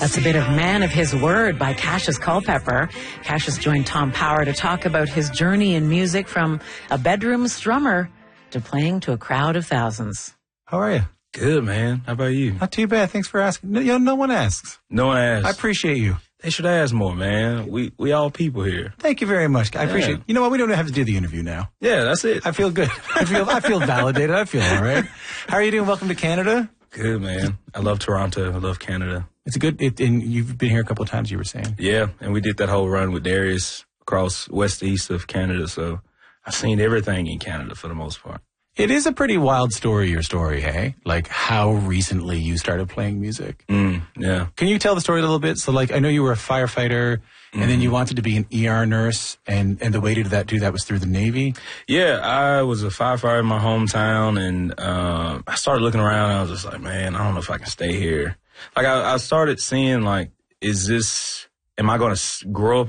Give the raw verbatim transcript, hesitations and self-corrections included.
That's a bit of Man of His Word by Cassius Culpepper. Cassius joined Tom Power to talk about his journey in music from a bedroom strummer to playing to a crowd of thousands. How are you? Good, man. How about you? Not too bad. Thanks for asking. No, you know, no one asks. No one asks. I appreciate you. They should ask more, man. We we all people here. Thank you very much. I Yeah. appreciate it. You know what? We don't have to do the interview now. Yeah, that's it. I feel good. I feel I feel validated. I feel all right. How are you doing? Welcome to Canada. Good, man. I love Toronto. I love Canada. It's a good, it, and you've been here a couple of times, you were saying. Yeah, and we did that whole run with Darius across west east of Canada, so I've seen everything in Canada for the most part. It is a pretty wild story, your story, hey? Like how recently you started playing music. Mm, yeah. Can you tell the story a little bit? So like, I know you were a firefighter, and then you wanted to be an E R nurse, and, and the way to do that, do that was through the Navy? Yeah, I was a firefighter in my hometown, and um, I started looking around, and I was just like, man, I don't know if I can stay here. Like, I, I started seeing, like, is this, am I going to grow up